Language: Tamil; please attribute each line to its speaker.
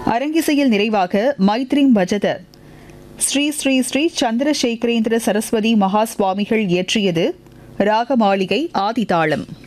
Speaker 1: அரங்கிசையில் நிறைவாக மைத்ரிங் பஜத ஸ்ரீ ஸ்ரீ ஸ்ரீ சந்திரசேகரேந்திர சரஸ்வதி மகா சுவாமிகள் இயற்றியது ராகமாளிகை ஆதிதாளம்.